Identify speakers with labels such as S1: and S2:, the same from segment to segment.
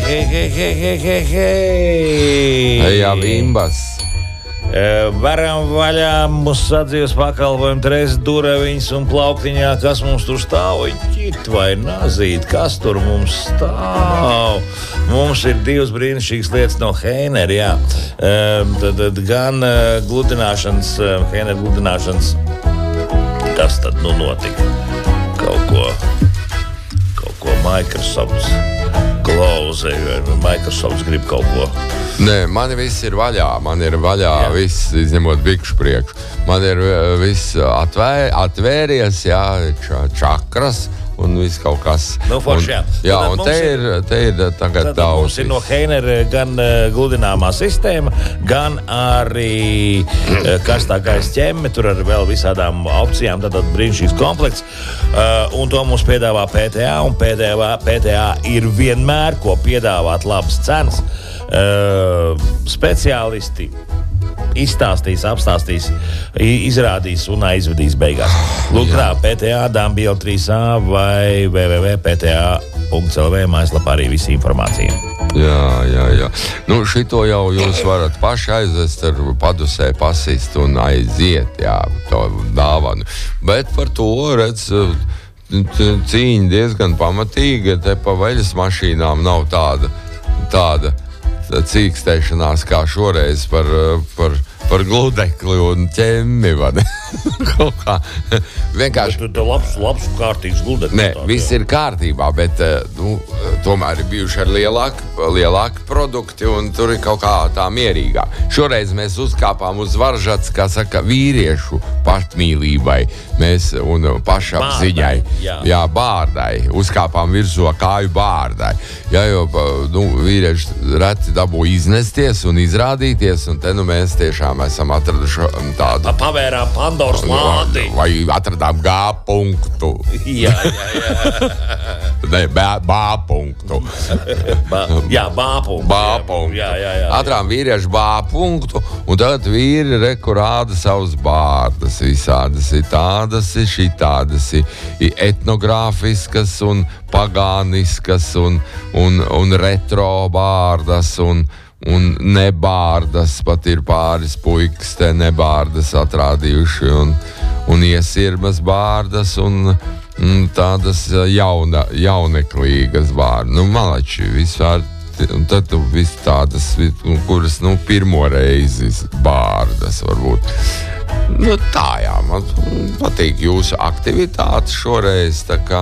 S1: Jā, Bimbas.
S2: Varam vaļā mūsu sadzīves pakalpojumu 3 durviņas un plauktiņā, kas mums tur stāv, ķit vai nazīt, kas tur mums stāv. Mums ir 2 brīnišķīgas lietas no Heiner, jā. Tad gan gludināšanas, Heiner gludināšanas, kas tad nu notika? Kaut ko Microsoft klauzē, Microsoft grib kaut ko.
S1: Nē, man viss ir vaļā, viss izņemot bikšu priekšu. Man ir viss atvērties, jā, čakras un viss kaut kas.
S2: Nu, forši, jā.
S1: Jā, un te ir tagad daudz.
S2: Mums ir no Heiner gan gludināmā sistēma, gan arī karstākais ķemme, tur ar vēl visādām opcijām, tad brīnišķīgs komplekts. Un to mums piedāvā PTA, un PTA ir vienmēr, ko piedāvāt labas cenas. Speciālisti izstāstīs, apstāstīs, izrādīs un aizvedīs beigās. Lūk, PTA, Dambio 3A vai www.pta.lv mājaslapā arī visa informācija.
S1: Jā. Nu, šito jau jūs varat paši aizvest ar padusē pasist un aiziet, jā, to dāvanu. Bet par to, redz, cīņa diezgan pamatīga, te pa veļas mašīnām nav tāda cīkstēšanās kā šoreiz par gludekli un ķemmi, vai ne? Kaut kā vienkārši.
S2: Tu labs kārtīgs gludeklis.
S1: Nē, viss ir kārtībā, bet tomēr ir bijuši ar lielāki produkti un tur ir kaut kā tā mierīgāk. Šoreiz mēs uzkāpām uz varžats, kā saka, vīriešu pašmīlībai un pašapziņai. Jā, bārdai. Uzkāpām virsū kāju bārdai. Jā, jo vīrieši reti dabū iznesties un izrādīties, un te mēs tiešām esam atraduši tādu.
S2: Pavērām Pandoras lādi.
S1: Vai atradām G punktu.
S2: Jā.
S1: Ne, B punktu.
S2: B punktu. Jā.
S1: Atradām vīriešu B punktu, un tad vīri rāda savus bārdas. Visādas ir tādas, ir šitādas, ir etnogrāfiskas un pagāniskas un retro bārdas un nebārdas, pat ir pāris puikas te nebārdas atrādījuši un iesirmas bārdas un tādas jauneklīgas bārdas. Nu, malači, vispār, un tad tu viss tādas, kuras, pirmo reizi bārdas varbūt. Nu, tā jā, man patīk jūsu aktivitātes šoreiz, tā kā,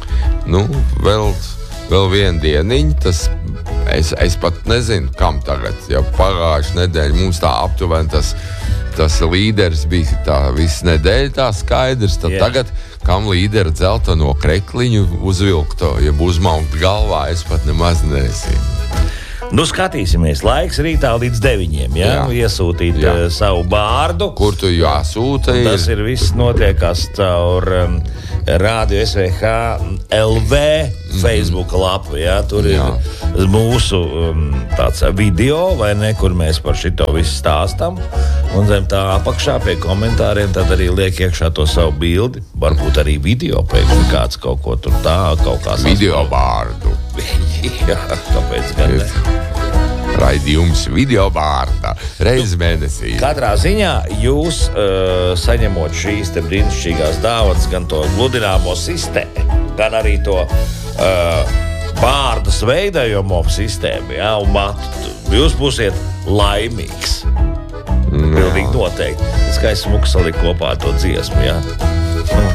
S1: vēl viena dieniņa, tas es pat nezinu, kam tagad, ja pagājuši nedēļa mums tā aptuveni tas līderis bija tā visu nedēļu tā skaidrs, tad tagad, kam līderi dzelteno krekliņu uzvilkto, ja uzmaukt galvā, es pat nemaz nezinu.
S2: Nu, skatīsimies, laiks rītā līdz 9, jā? Iesūtīt savu bārdu.
S1: Kur tu jāsūta?
S2: Tas ir viss notiekās caur Radio SVH LV Facebook lapu, jā? Tur ir mūsu tāds video, vai ne, kur mēs par šito visu stāstam. Un zem tā apakšā pie komentāriem tad arī liek iekšā to savu bildi. Varbūt arī video, pēkšņi kāds kaut ko tur tā, kaut kā
S1: video bārdu.
S2: Jā, kāpēc gan ne?
S1: Raidījums video bārda reiz mēnesī.
S2: Katrā ziņā jūs saņemot šīs te brīnišķīgās dāvanas, gan to gludināmo sistēmu, gan arī to bārdas veidojamo sistēmu, jā, un matu, jūs būsiet laimīgs. Pilnīgi noteikti. Es kā esmu smuki salikt kopā to dziesmu, jā.